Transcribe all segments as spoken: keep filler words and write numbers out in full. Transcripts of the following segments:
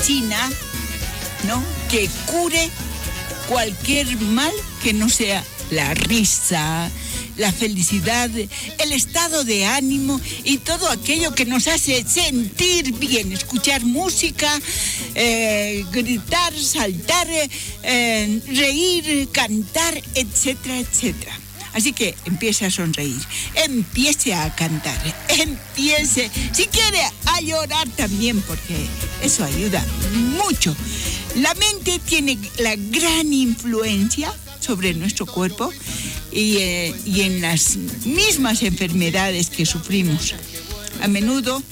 medicina, ¿no?, que cure cualquier mal que no sea la risa, la felicidad, el estado de ánimo y todo aquello que nos hace sentir bien, escuchar música, eh, gritar, saltar, eh, reír, cantar, etcétera, etcétera. Así que empiece a sonreír, empiece a cantar, empiece, si quiere, a llorar también, porque eso ayuda mucho. La mente tiene la gran influencia sobre nuestro cuerpo y, eh, y en las mismas enfermedades que sufrimos. A menudo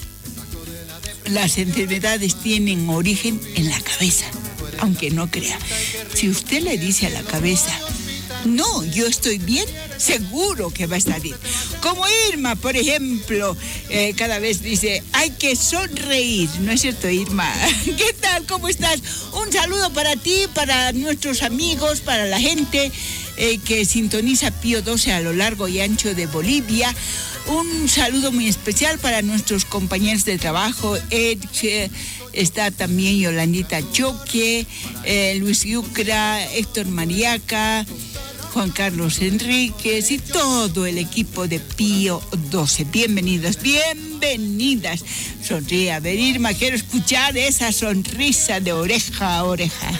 las enfermedades tienen origen en la cabeza, aunque no crea. Si usted le dice a la cabeza, no, yo estoy bien, seguro que va a estar bien. Como Irma, por ejemplo, eh, cada vez dice, hay que sonreír, ¿no es cierto, Irma? ¿Qué tal? ¿Cómo estás? Un saludo para ti, para nuestros amigos, para la gente eh, que sintoniza Pío doce a lo largo y ancho de Bolivia. Un saludo muy especial para nuestros compañeros de trabajo, Ed, eh, está también Yolandita Choque, eh, Luis Yucra, Héctor Mariaca, Juan Carlos Enríquez y todo el equipo de Pío doce. Bienvenidos, bienvenidas. Sonríe, a ver, Irma, quiero escuchar esa sonrisa de oreja a oreja.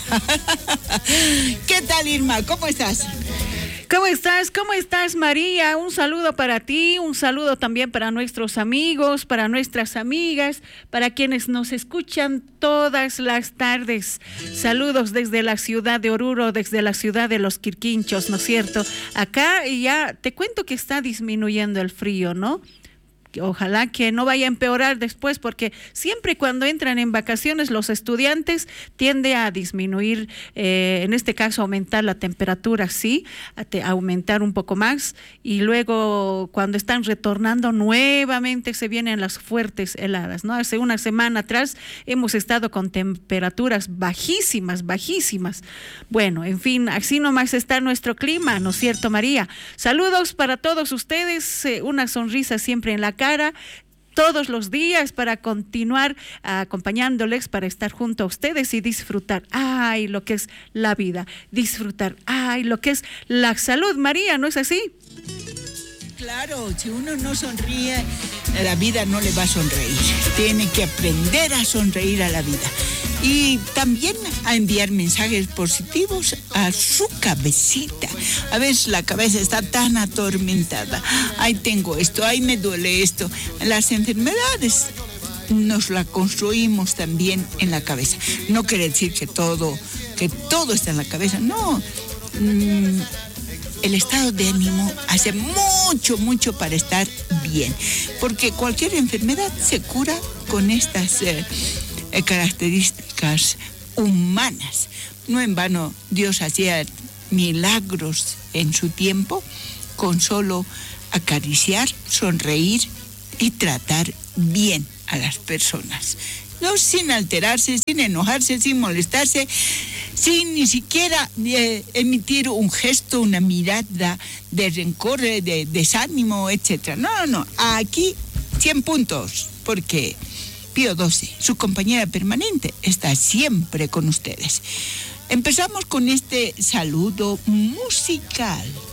¿Qué tal, Irma? ¿Cómo estás? ¿Cómo estás? ¿Cómo estás, María? Un saludo para ti, un saludo también para nuestros amigos, para nuestras amigas, para quienes nos escuchan todas las tardes. Saludos desde la ciudad de Oruro, desde la ciudad de los Quirquinchos, ¿no es cierto? Acá ya te cuento que está disminuyendo el frío, ¿no? Ojalá que no vaya a empeorar después, porque siempre cuando entran en vacaciones los estudiantes tiende a disminuir, eh, en este caso aumentar la temperatura, sí, a te, aumentar un poco más, y luego cuando están retornando nuevamente se vienen las fuertes heladas, ¿no? Hace una semana atrás hemos estado con temperaturas bajísimas, bajísimas. Bueno, en fin, así nomás está nuestro clima, ¿no es cierto, María? Saludos para todos ustedes, eh, una sonrisa siempre en la cara todos los días para continuar acompañándoles, para estar junto a ustedes y disfrutar, ay, lo que es la vida, disfrutar, ay, lo que es la salud, María, ¿no es así? Claro, si uno no sonríe, la vida no le va a sonreír. Tiene que aprender a sonreír a la vida. Y también a enviar mensajes positivos a su cabecita. A veces la cabeza está tan atormentada. Ay, tengo esto, ay, me duele esto. Las enfermedades nos las construimos también en la cabeza. No quiere decir que todo, que todo está en la cabeza. No. Mm, el estado de ánimo hace mucho, mucho para estar bien. Porque cualquier enfermedad se cura con estas eh, eh, características humanas. No en vano Dios hacía milagros en su tiempo con solo acariciar, sonreír y tratar bien a las personas. No, sin alterarse, sin enojarse, sin molestarse, sin ni siquiera eh, emitir un gesto, una mirada de rencor, de desánimo, etcétera. No, no, no. Aquí cien puntos, porque Pío doce, su compañera permanente, está siempre con ustedes. Empezamos con este saludo musical.